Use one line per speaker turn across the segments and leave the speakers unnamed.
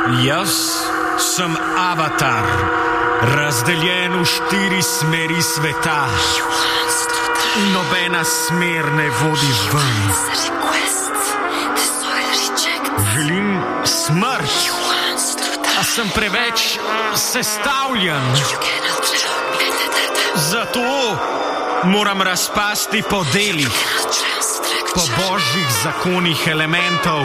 Jaz sem avatar, razdeljen v 4 smeri sveta. Nobena smer ne vodi ven. Želim smrt, a sem preveč sestavljen. Zato moram razpasti po delih, po božjih zakonih elementov.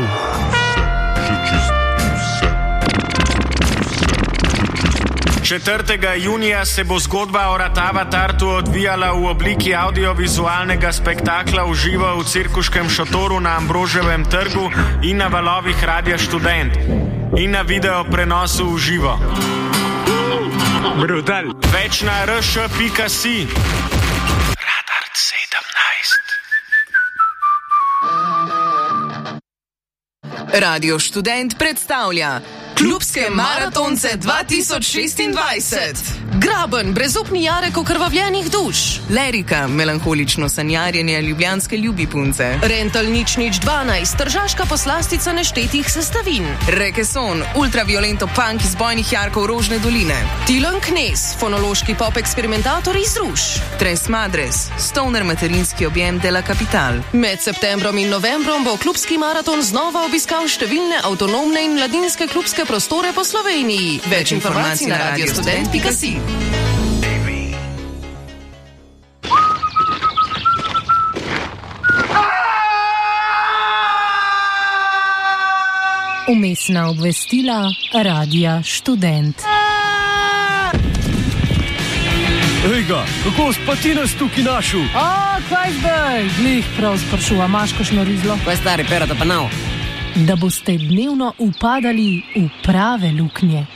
4. junija se bo zgodba o Ratavatartu odvijala v obliki audiovizualnega spektakla v živo v cirkuškem šotoru na Ambroževem trgu in na valovih Radia Študent in na video prenosu v živo. Brutal. Več na rš.si. Radar 17.
Radio Študent predstavlja Klubske maratonce 2026. Graben, brezupni Jarek okrvavljenih duš. Lerika, melanholično sanjarjenje ljubljanske ljubipunce. Rental nič 12, tržaška poslastica neštetih sestavin. Rekeson, ultraviolento punk iz bojnih jarkov Rožne doline. Tilan Knez, fonološki pop eksperimentator iz Ruš. Tres Madres, stoner materinski objem de la Capital. Med septembrom in novembrom bo klubski maraton znova obiskal številne avtonomne in mladinske klubske prostore po Sloveniji. Več informacij na radiostudent.si.
Vmesna obvestila Radia Študent.
Ejga, kako spati nas tukaj našel?
Kaj zdaj? Glih prav sprašuva, imaš kakšno rizlo?
Kaj stari, perata pa nav?
Da boste dnevno upadali v prave luknje.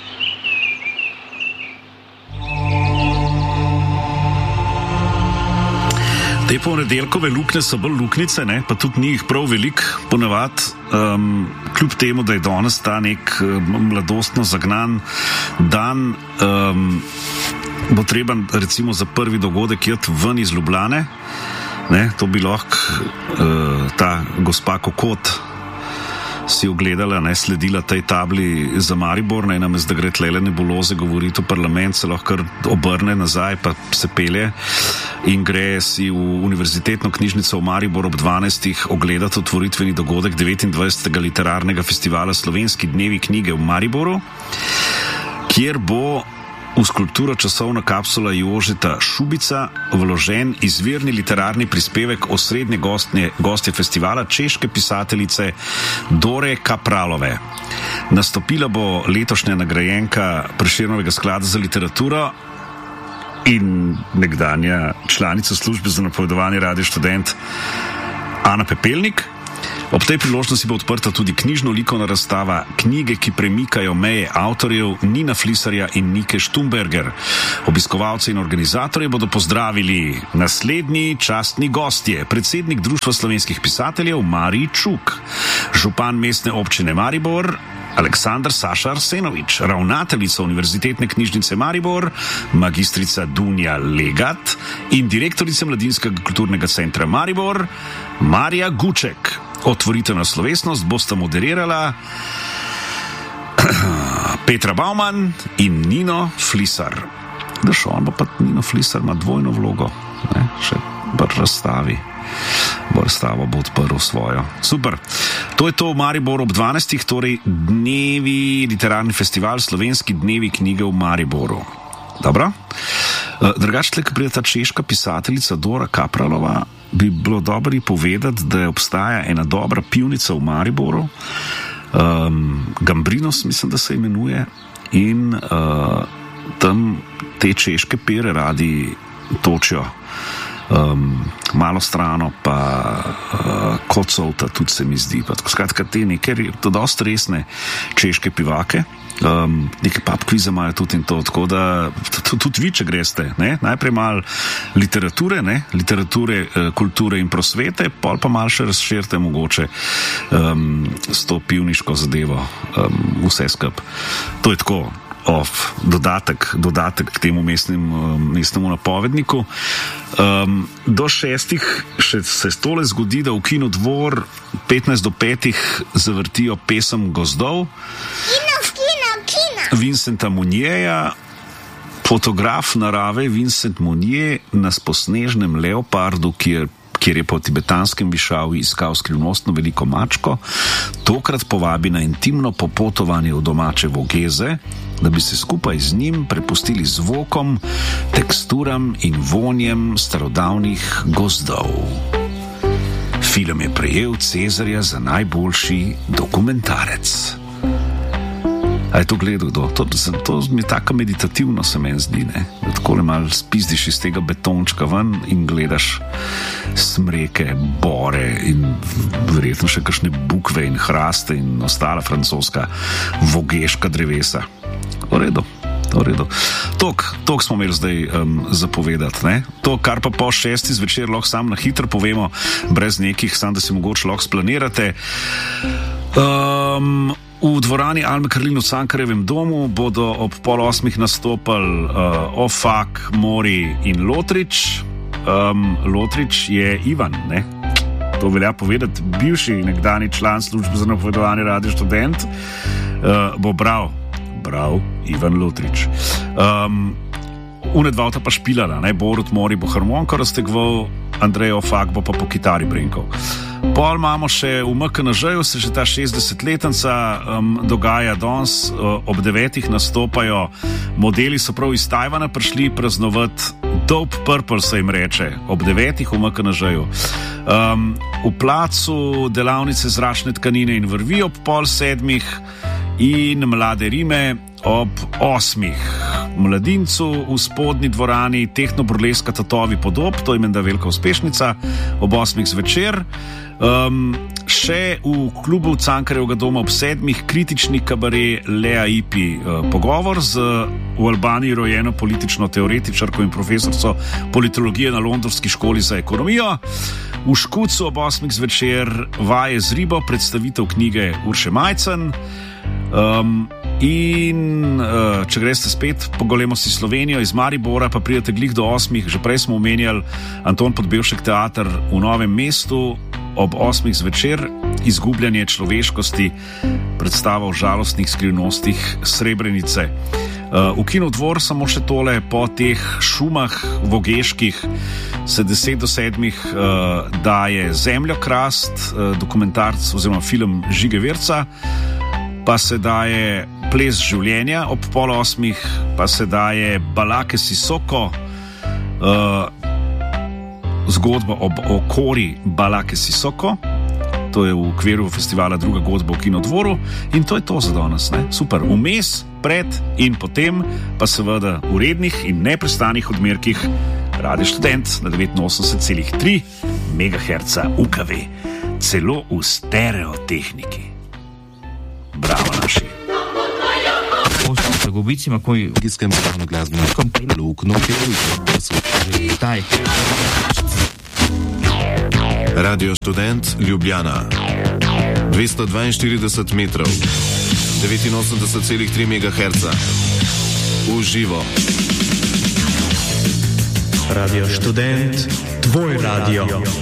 Te ponedeljkove luknje so bolj luknice, ne? Pa tudi ni jih prav veliko, ponavad, kljub temu, da je danes ta nek mladostno zagnan dan, bo treba recimo za prvi dogodek jeti ven iz Ljubljane, ne? To bi lahko ta gospa Kokot si ogledala, ne, sledila tej tabli za Maribor, ne, namest da gre tlele nebuloze govoriti v parlament, se lahko obrne nazaj, pa se pelje in gre si v Univerzitetno knjižnico v Maribor ob 12. ogledati otvoritveni dogodek 29. literarnega festivala Slovenski dnevi knjige v Mariboru, kjer bo v skulpturo časovna kapsula Jožeta Šubica vložen izvirni literarni prispevek osrednje gostje festivala češke pisateljice Dore Kapralove. Nastopila bo letošnja nagrajenka Prešernovega sklada za literaturo in nekdanja članica službe za napovedovanje Radio Študent Ana Pepelnik. Ob tej priložnosti bo odprta tudi knjižno-likovna razstava Knjige, ki premikajo meje avtorjev Nina Flisarja in Nike Štumberger. Obiskovalce in organizatorje bodo pozdravili naslednji častni gostje: predsednik Društva slovenskih pisateljev Marij Čuk, župan mestne občine Maribor Aleksandar Saša Arsenovič, ravnateljica Univerzitetne knjižnice Maribor magistrica Dunja Legat in direktorica Mladinskega kulturnega centra Maribor Marija Guček. Otvoritvena slovesnost bosta moderirala Petra Bauman in Nino Flisar. Da šo, on pa Nino Flisar ima dvojno vlogo, ne, še razstavi. Razstavo bo odprl svojo. Super. To je to v Mariboru ob 12. torej dnevi, literarni festival Slovenski dnevi knjige v Mariboru. Dobro. Drugače, tle, ko pride ta češka pisateljica Dora Kapralova, bi bilo dobro povedati, da obstaja ena dobra pivnica v Mariboru, Gambrinos, mislim, da se imenuje, in tam te češke pere radi točijo. Malo strano pa kocovta tudi se mi zdi. Skratka, te neke to dosti resne češke pivake, neke pubquize imajo tudi in to, tako da tudi vi, če greste, ne? Najprej malo literature, ne? Literature, kulture in prosvete, pol pa malo še razširite mogoče s to pivniško zadevo, vse skup. To je tako dodatek k temu mestnemu napovedniku. Do 6. še se tole zgodi, da v Kino Dvor 15 do 5 zavrtijo pesem Gozdov.
Kino v kino!
Vincenta Munjeja, fotograf narave Vincent Munje nas po snežnem leopardu, kjer je po tibetanskem višavu iskal skrivnostno veliko mačko, tokrat povabi na intimno popotovanje v domače Vogeze, da bi se skupaj z njim prepustili zvokom, teksturam in vonjem starodavnih gozdov. Film je prejel Cezarja za najboljši dokumentarec. A je to gledal kdo? To mi je tako meditativno, se meni zdi, ne? Da takole malo spizdiš iz tega betončka ven in gledaš smreke, bore in verjetno še kakšne bukve in hraste in ostala francoska vogeška drevesa. V redu. Tok smo imeli zdaj zapovedati, ne? To, kar pa po 6. zvečer lahko sam na hitro povemo, brez nekih, sam da si mogoče lahko splanirate. V dvorani Alme Karlin v Cankarjevem domu bodo ob 7:30 nastopali Ofak, Mori in Lotrič. Lotrič je Ivan, ne? To velja povedati, bivši nekdani član službe za napovedovanje Radio Študent, bo bral Ivan Lotrič. Unedvalta pa špilala, ne? Borut Mori bo harmoniko raztegoval, Andrej Ofak bo pa po kitari brenkal. Pol imamo še v MKNŽ-ju, se že ta 60-letnica dogaja danes, ob 9. nastopajo modeli, so prav iz Tajvana prišli praznovati Dope Purple, se jim reče, ob 9. v MKNŽ-ju. V placu delavnice zračne tkanine in vrvi ob 6:30 in Mlade Rime ob 8. Mladincu v spodnji dvorani Tehnoburleska Tatovi podob, to je menda velika uspešnica, ob 8. zvečer. Še v klubu Cankarjevega doma ob 7. kritični kabare Lea Ipi pogovor z v Albaniji rojeno politično teoretičarko in profesorico politologije na Londonski školi za ekonomijo. V Škucu ob 8. zvečer vaje z ribo, predstavitev knjige Urše Majcen. In če greste spet po Golemo si Slovenijo iz Maribora, pa pridete glih do 8. Že prej smo omenjali Anton Podbevšek teater v Novem mestu ob 8. zvečer, Izgubljanje človeškosti, predstava o žalostnih skrivnostih Srebrenice. V Kinodvor samo še tole, po teh šumah vogeških se 6:50 daje Zemljokrast, dokumentarc oziroma film Žige Virca, pa se daje Ples življenja ob 7:30, pa se daje Balake Sisoko, zgodba o kori Balake Sisoko, to je v okviru festivala Druga godba v Kinodvoru, in to je to za danes, ne? Super, vmes, pred in potem pa seveda v rednih in neprestanih odmerkih Radio Študent na 89,3 MHz UKV, celo v stereotehniki. Bravo naši.
Губицima koji
Искам правно глазбено лукно
taj
Radio Študent Ljubljana 242 metrov 89,3 MHz uživo.
Radio Študent, tvoj radio.